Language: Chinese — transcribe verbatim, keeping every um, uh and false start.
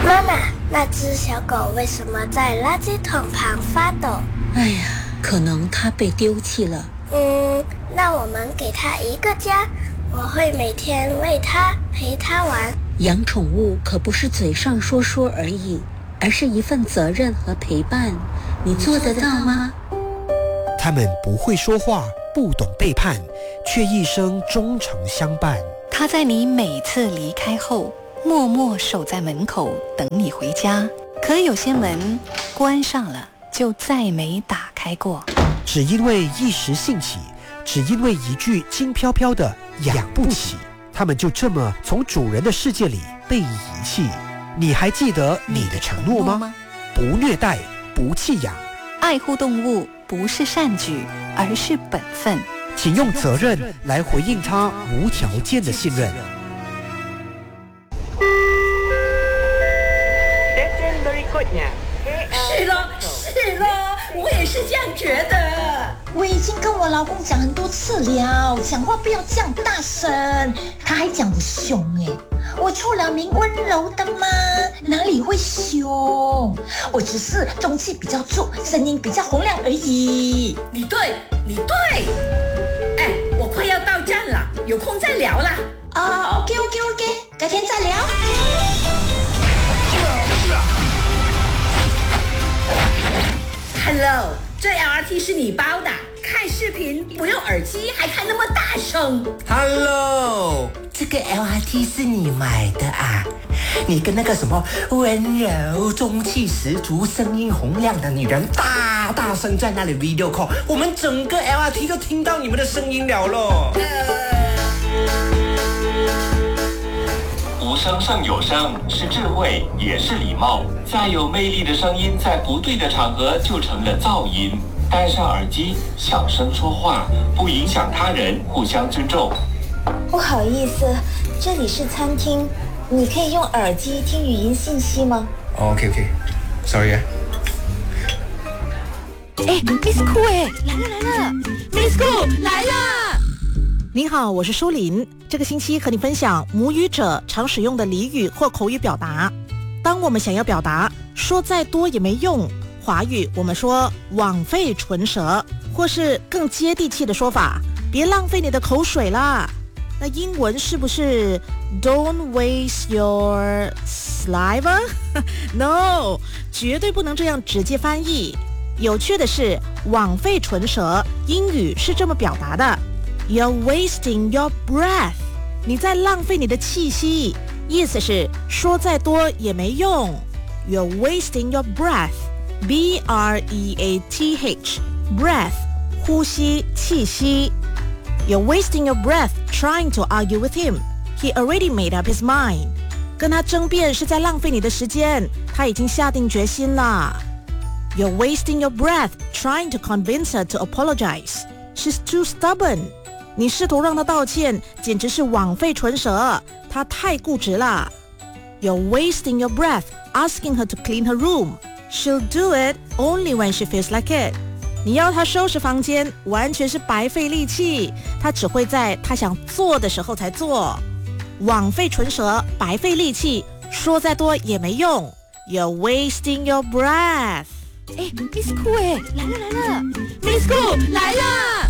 妈妈，那只小狗为什么在垃圾桶旁发抖？ 哎呀，可能它被丢弃了。 嗯，那我们给它一个家，我会每天喂它，陪它玩。 养宠物可不是嘴上说说而已，而是一份责任和陪伴。你做得到吗？ 他们不会说话，不懂背叛，却一生忠诚相伴。 他在你每次离开后，默默守在门口等你回家。可有些门关上了，就再没打开过。 只因为一时兴起，只因为一句轻飘飘的养不起，他们就这么从主人的世界里被遗弃。你还记得你的承诺吗？不虐待，不弃养。 爱护动物不是善举，而是本分。 请用责任来回应他无条件的信任。 是了，是了，我也是这样觉得。 我已经跟我老公讲很多次了，讲话不要这样大声，他还讲我凶哎。我出了名温柔的吗？哪里会凶？我只是中气比较足，声音比较洪亮而已。 你对，你对。哎，我快要到站了，有空再聊啦。 啊 ，OK OK OK， 改天再聊。 Hello， 这 L R T 是你包的，看视频不用耳机还看那么大声。 Hello， 这个 L R T 是你买的啊？你跟那个什么温柔、中气十足、声音洪亮的女人大大声在那里 video call， 我们整个 L R T 都听到你们的声音了咯。 无声胜有声，是智慧，也是礼貌。再有魅力的声音，在不对的场合就成了噪音。戴上耳机，小声说话，不影响他人，互相尊重。 不好意思，这里是餐厅，你可以用耳机听语音信息吗？ OK OK， sorry 啊。 哎 ，Miss Cool 哎，来了来了 ，Miss Cool 来了。 你好，我是舒琳。这个星期和你分享母语者常使用的俚语或口语表达。当我们想要表达说再多也没用，华语我们说枉费唇舌，或是更接地气的说法，别浪费你的口水啦。那英文是不是 Don't waste your saliva？ No， 绝对不能这样直接翻译。有趣的是，枉费唇舌，英语是这么表达的。You're wasting your breath， 你在浪费你的气息，意思是说再多也没用。You're wasting your breath， B R E A T H， breath， 呼吸，气息。You're wasting your breath trying to argue with him. He already made up his mind. 跟他争辩是在浪费你的时间，他已经下定决心了。You're wasting your breath trying to convince her to apologize. She's too stubborn.你试图让他道歉，简直是枉费唇舌，他太固执了。You're wasting your breath asking her to clean her room. She'll do it only when she feels like it. 你要她收拾房间，完全是白费力气，她只会在她想做的时候才做。枉费唇舌，白费力气，说再多也没用。You're wasting your breath. 哎 ，Miss Cool 哎，来了来了 ，Miss Cool 来了。